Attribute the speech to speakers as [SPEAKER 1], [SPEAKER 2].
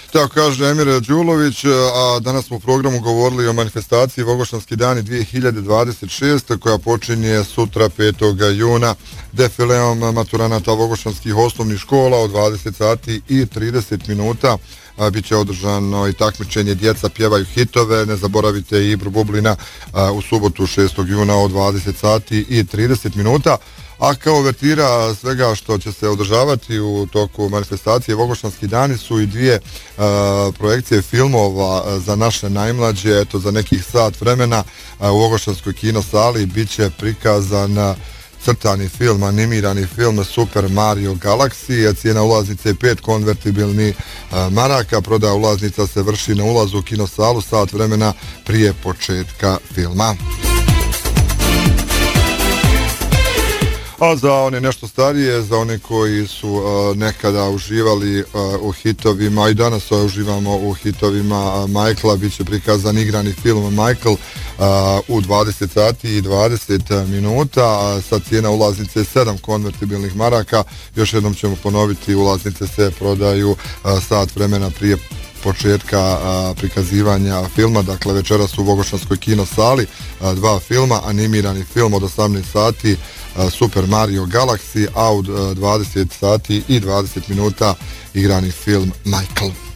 [SPEAKER 1] Tako kaže Emir Đulović, a danas smo u programu govorili o manifestaciji Vogoštanski dani 2026. koja počinje sutra 5. juna defileom maturanata Vogoštanskih osnovnih škola od 20 sati i 30 minuta. Biće održano i takmičenje Djeca pjevaju hitove, ne zaboravite Ibru Bublina u subotu 6. juna od 20 sati i 30 minuta. A kao uvertira svega što će se održavati u toku manifestacije Vogoštanski dani su i dvije projekcije filmova za naše najmlađe. Eto, za nekih sat vremena u Vogoštanskoj kinosali bit će prikazan crtani film, animirani film Super Mario Galaxy. Cijena ulaznice je 5 konvertibilnih maraka. Prodaja ulaznica se vrši na ulazu u kinosalu sat vremena prije početka filma. A za one nešto starije, za one koji su nekada uživali u hitovima, i danas uživamo u hitovima Michaela, bit će prikazan igrani film Michael u 20 sati i 20 minuta, sa cijena ulaznice 7 konvertibilnih maraka. Još jednom ćemo ponoviti, ulaznice se prodaju sat vremena prije početka prikazivanja filma. Dakle, večeras u Vogoštanskoj kinosali dva filma, animirani film od 18 sati Super Mario Galaxy, a od 20 sati i 20 minuta igrani film Michael.